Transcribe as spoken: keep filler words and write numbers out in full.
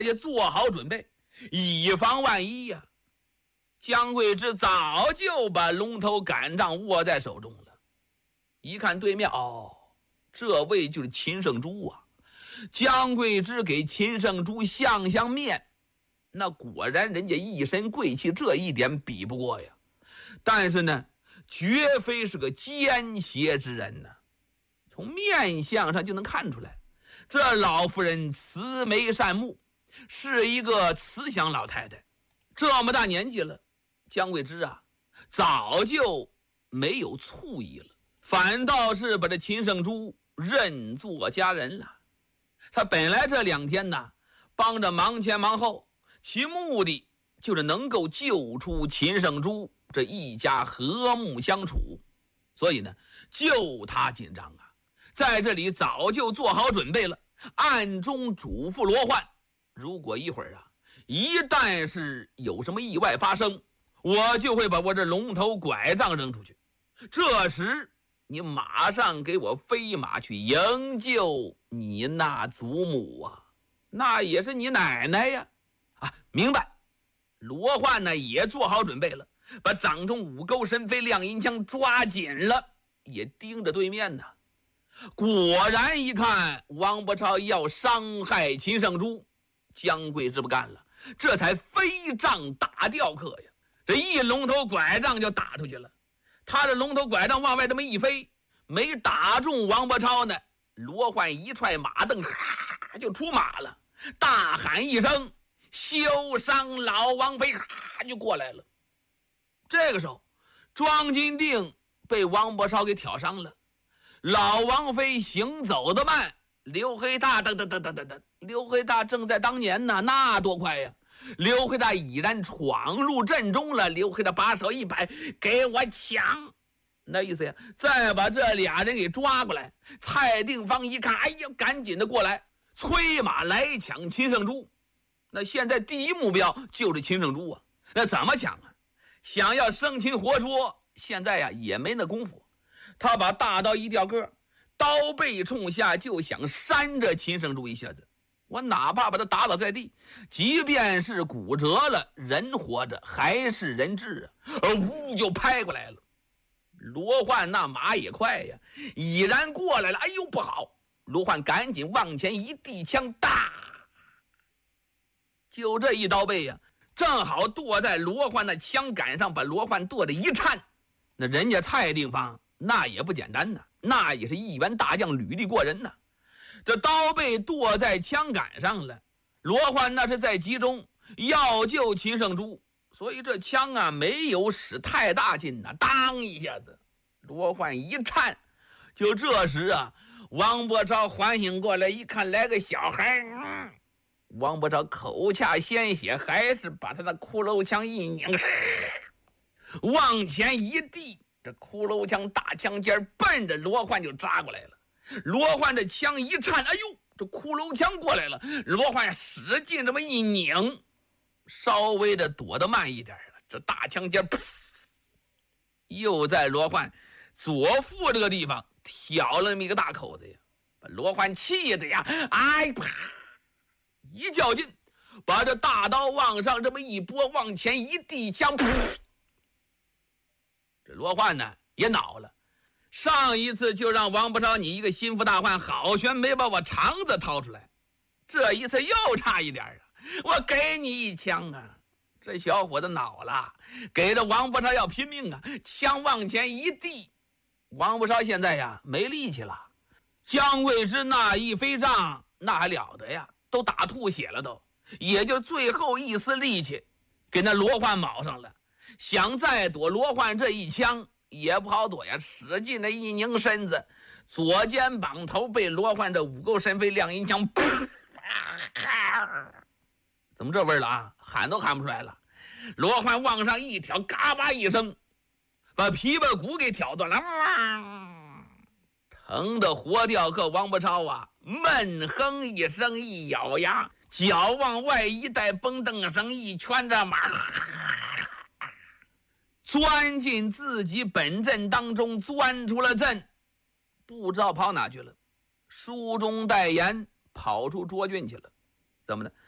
也做好准备，以防万一呀、啊。姜桂枝早就把龙头杆杖握在手中了，一看对面，哦，这位就是秦圣珠啊。姜桂枝给秦圣珠相相面，那果然人家一身贵气，这一点比不过呀。但是呢，绝非是个奸邪之人呢。从面相上就能看出来，这老妇人慈眉善目，是一个慈祥老太太。这么大年纪了，姜桂枝啊，早就没有醋意了，反倒是把这秦圣珠认作家人了。他本来这两天呢，帮着忙前忙后，其目的就是能够救出秦圣珠，这一家和睦相处。所以呢，救他紧张啊，在这里早就做好准备了，暗中嘱咐罗焕，如果一会儿啊，一旦是有什么意外发生，我就会把我这龙头拐杖扔出去，这时你马上给我飞马去营救你那祖母啊，那也是你奶奶呀！啊，明白。罗焕呢也做好准备了，把掌中五钩神飞亮银枪抓紧了，也盯着对面呢。果然一看王伯超要伤害秦圣珠，姜桂枝不干了，这才飞杖打吊客呀，这一龙头拐杖就打出去了。他的龙头拐杖往外这么一飞，没打中王伯超呢，罗焕一踹马蹬，哈就出马了，大喊一声：“休伤老王妃！”哈就过来了。这个时候，庄金定被王伯超给挑伤了。老王妃行走的慢，刘黑大等等等等等等，刘黑大正在当年呢，那多快呀！刘黑大已然闯入阵中了，刘黑大把手一摆，给我抢！那意思呀，再把这俩人给抓过来。蔡定方一看，哎呀，赶紧的过来，催马来抢秦圣珠。那现在第一目标就是秦圣珠啊，那怎么抢啊？想要生擒活捉，现在呀也没那功夫。他把大刀一吊个，刀背冲下，就想扇着秦圣珠一下子。我哪怕把他打倒在地，即便是骨折了，人活着还是人质啊！而呜就拍过来了。罗焕那马也快呀，已然过来了。哎呦，不好！罗焕赶紧往前一递枪，大，就这一刀背呀，正好剁在罗焕那枪杆上，把罗焕剁得一颤。那人家蔡定方那也不简单呐，那也是一员大将，履历过人呐。这刀背剁在枪杆上了，罗焕那是在急中要救秦圣珠，所以这枪啊没有使太大劲呐，当一下子，罗焕一颤。就这时啊，王伯超缓醒过来，一看来个小孩，嗯、王伯超口掐鲜血，还是把他的骷髅枪一拧，往前一递，这骷髅枪大枪尖奔着罗焕就扎过来了。罗焕这枪一颤，哎呦，这骷髅枪过来了，罗焕使劲这么一拧，稍微的躲得慢一点了，这大枪尖噗，又在罗焕左腹这个地方挑了那么一个大口子呀，把罗焕气的呀，哎啪，一较劲，把这大刀往上这么一拨，往前一递枪，噗，这罗焕呢也恼了。上一次就让王伯超你一个心腹大患，好悬没把我肠子掏出来，这一次又差一点啊！我给你一枪啊！这小伙子恼了，给着王伯超要拼命啊！枪往前一递，王伯超现在呀没力气了。姜桂枝那一飞杖，那还了得呀，都打吐血了都，也就最后一丝力气给那罗焕卯上了。想再躲罗焕这一枪也不好躲呀，使劲的一拧身子，左肩膀头被罗焕这五钩神飞亮银枪，怎么这味儿了啊？喊都喊不出来了。罗焕往上一挑，嘎巴一声，把琵琶骨给挑断了，疼的活吊客王伯超啊，闷哼一声，一咬牙，脚往外一带，蹦蹬声一圈着马，钻进自己本阵当中，钻出了阵，不知道跑哪去了。书中代言跑出涿郡去了。怎么的？